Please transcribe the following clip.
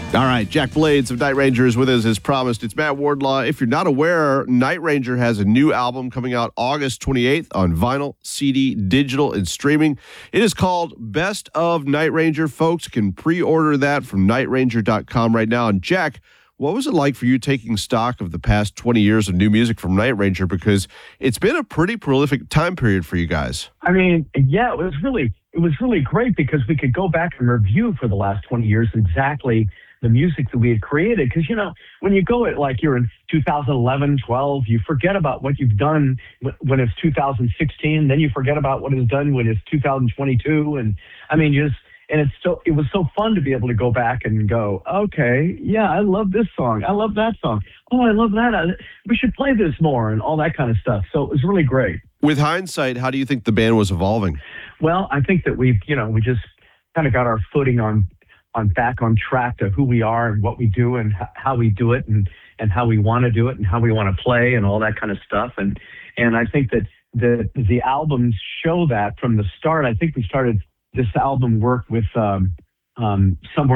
All right, Jack Blades of Night Ranger is with us as promised. It's Matt Wardlaw. If you're not aware, Night Ranger has a new album coming out August 28th on vinyl, CD, digital, and streaming. It is called Best of Night Ranger. Folks can pre-order that from nightranger.com right now. And Jack, what was it like for you taking stock of the past 20 years of new music from Night Ranger? Because it's been a pretty prolific time period for you guys. I mean, yeah, it was really great because we could go back and review for the last 20 years exactly the music that we had created. Because, when you go at like you're in 2011, 12, you forget about what you've done when it's 2016. Then you forget about what is done when it's 2022. And I mean, it was so fun to be able to go back and go, okay, yeah, I love this song. I love that song. Oh, I love that. We should play this more and all that kind of stuff. So it was really great. With hindsight, how do you think the band was evolving? Well, I think that we just kind of got our footing back on track to who we are and what we do and how we do it and how we want to do it and how we want to play and all that kind of stuff. And I think that the albums show that from the start. I think we started this album work with Somewhere